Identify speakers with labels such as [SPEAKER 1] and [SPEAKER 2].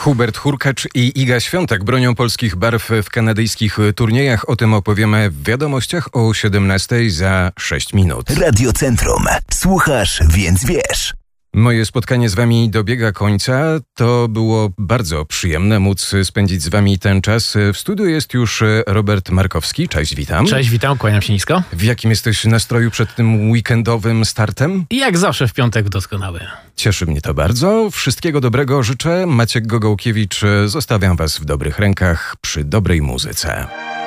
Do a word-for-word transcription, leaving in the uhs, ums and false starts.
[SPEAKER 1] Hubert Hurkacz i Iga Świątek bronią polskich barw w kanadyjskich turniejach. O tym opowiemy w wiadomościach o siedemnastej za sześć minut.
[SPEAKER 2] Radio Centrum. Słuchasz, więc wiesz.
[SPEAKER 1] Moje spotkanie z wami dobiega końca. To było bardzo przyjemne móc spędzić z wami ten czas. W studiu jest już Robert Markowski. Cześć, witam.
[SPEAKER 3] Cześć, witam, kłaniam się nisko.
[SPEAKER 1] W jakim jesteś nastroju przed tym weekendowym startem?
[SPEAKER 3] I jak zawsze w piątek doskonały.
[SPEAKER 1] Cieszy mnie to bardzo. Wszystkiego dobrego życzę. Maciek Gogołkiewicz. Zostawiam was w dobrych rękach przy dobrej muzyce.